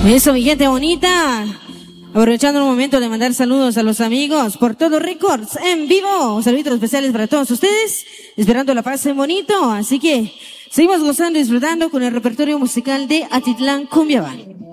Eso, mi gente bonita. Aprovechando un momento de mandar saludos a los amigos por Todo Records en vivo. Saluditos especiales para todos ustedes. Esperando la pasen bonito. Así que seguimos gozando y disfrutando con el repertorio musical de Atitlán Cumbia Band.